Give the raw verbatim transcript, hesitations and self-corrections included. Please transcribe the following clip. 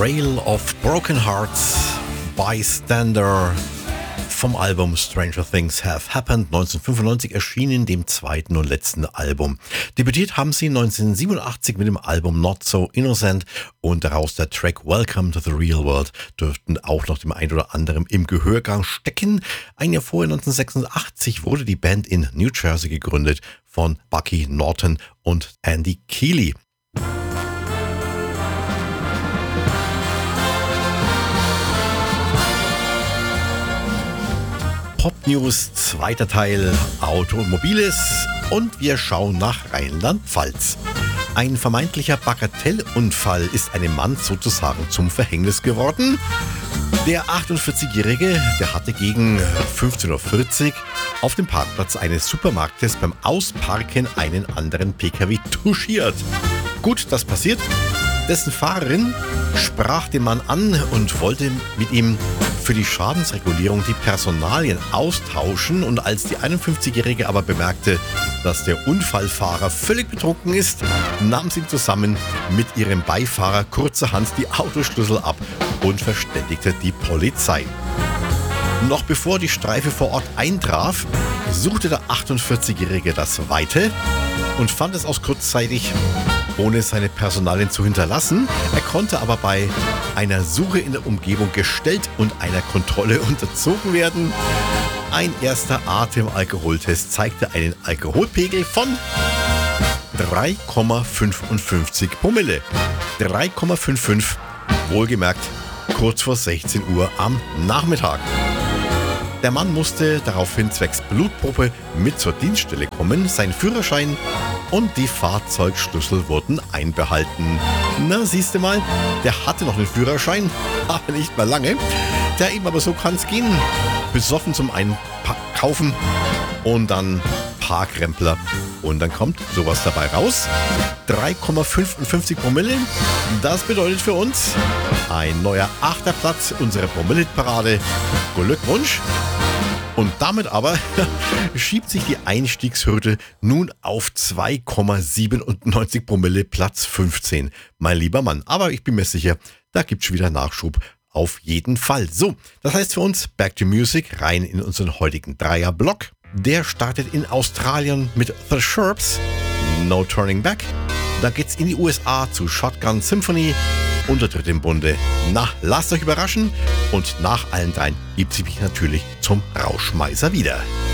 Trail of Broken Hearts, Bystander vom Album Stranger Things Have Happened, neunzehnhundertfünfundneunzig erschienen, dem zweiten und letzten Album. Debütiert haben sie neunzehnhundertsiebenundachtzig mit dem Album Not So Innocent und daraus der Track Welcome to the Real World dürften auch noch dem einen oder anderen im Gehörgang stecken. Ein Jahr vorher, neunzehnhundertsechsundachtzig, wurde die Band in New Jersey gegründet von Bucky Norton und Andy Keeley. Pop News, zweiter Teil, Automobiles und wir schauen nach Rheinland-Pfalz. Ein vermeintlicher Bagatellunfall ist einem Mann sozusagen zum Verhängnis geworden. Der achtundvierzigjährige, der hatte gegen fünfzehn Uhr vierzig auf dem Parkplatz eines Supermarktes beim Ausparken einen anderen P K W touchiert. Gut, das passiert. Dessen Fahrerin sprach den Mann an und wollte mit ihm für die Schadensregulierung die Personalien austauschen. Und als die einundfünfzigjährige aber bemerkte, dass der Unfallfahrer völlig betrunken ist, nahm sie zusammen mit ihrem Beifahrer kurzerhand die Autoschlüssel ab und verständigte die Polizei. Noch bevor die Streife vor Ort eintraf, suchte der achtundvierzigjährige das Weite und fand es aus kurzzeitig, ohne seine Personalien zu hinterlassen. Er konnte aber bei einer Suche in der Umgebung gestellt und einer Kontrolle unterzogen werden. Ein erster Atemalkoholtest zeigte einen Alkoholpegel von drei Komma fünfundfünfzig Promille. drei Komma fünfundfünfzig, wohlgemerkt kurz vor sechzehn Uhr am Nachmittag. Der Mann musste daraufhin zwecks Blutprobe mit zur Dienststelle kommen. Sein Führerschein und die Fahrzeugschlüssel wurden einbehalten. Na, siehst du mal, der hatte noch einen Führerschein, aber nicht mehr lange. Der eben aber so kann's gehen. Besoffen zum Einkaufen und dann Parkrempler. Und dann kommt sowas dabei raus. drei Komma fünfundfünfzig Promille. Das bedeutet für uns ein neuer achter Platz unserer Promille-Parade. Glückwunsch. Und damit aber schiebt sich die Einstiegshürde nun auf zwei Komma siebenundneunzig Promille, Platz fünfzehn. Mein lieber Mann, aber ich bin mir sicher, da gibt's wieder Nachschub. Auf jeden Fall. So, das heißt für uns Back to Music, rein in unseren heutigen Dreierblock. Der startet in Australien mit The Sherps, No Turning Back. Da geht's in die U S A zu Shotgun Symphony und der dritte im Bunde. Na, lasst euch überraschen und nach allen dreien gibt sie mich natürlich zum Rauschmeißer wieder.